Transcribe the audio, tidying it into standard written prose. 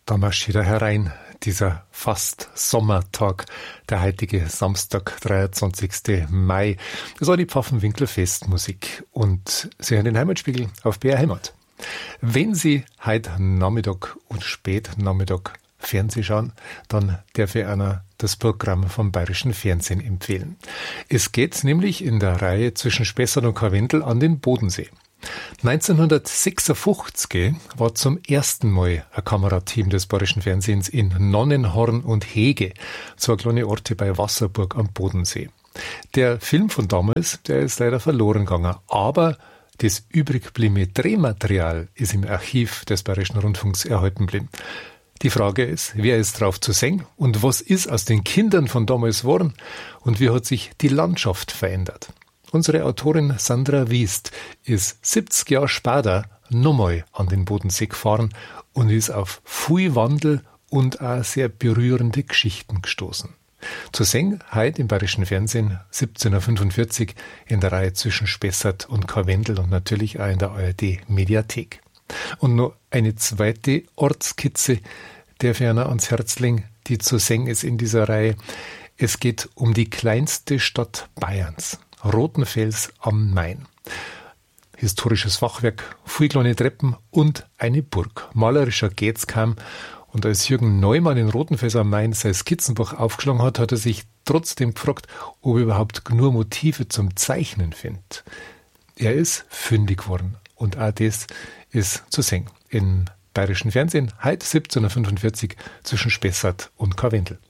Da marschiert er herein, dieser fast Sommertag, der heutige Samstag, 23. Mai. Das war die Pfaffenwinkler Festmusik und Sie hören den Heimatspiegel auf BR Heimat. Wenn Sie heute Nachmittag und Spätnachmittag Fernsehen schauen, dann darf ich Ihnen das Programm vom Bayerischen Fernsehen empfehlen. Es geht nämlich in der Reihe zwischen Spessart und Karwendel an den Bodensee. 1956 war zum ersten Mal ein Kamerateam des Bayerischen Fernsehens in Nonnenhorn und Hege, zwei kleine Orte bei Wasserburg am Bodensee. Der Film von damals, der ist leider verloren gegangen, aber das übrig gebliebene Drehmaterial ist im Archiv des Bayerischen Rundfunks erhalten geblieben. Die Frage ist, wer ist drauf zu sehen und was ist aus den Kindern von damals geworden und wie hat sich die Landschaft verändert? Unsere Autorin Sandra Wiest ist 70 Jahre später nochmal an den Bodensee gefahren und ist auf viel Wandel und auch sehr berührende Geschichten gestoßen. Zu sehen heute im Bayerischen Fernsehen 17.45 Uhr in der Reihe zwischen Spessart und Karwendel und natürlich auch in der ARD Mediathek. Und noch eine zweite Ortskizze, der ferner ans Herz legen, die zu sehen ist in dieser Reihe. Es geht um die kleinste Stadt Bayerns. Rothenfels am Main. Historisches Fachwerk, viele kleine Treppen und eine Burg. Malerischer geht's kaum. Und als Jürgen Neumann in Rothenfels am Main sein Skizzenbuch aufgeschlagen hat, hat er sich trotzdem gefragt, ob er überhaupt nur Motive zum Zeichnen findet. Er ist fündig geworden. Und auch das ist zu sehen im Bayerischen Fernsehen, heute 17.45 Uhr zwischen Spessart und Karwendel.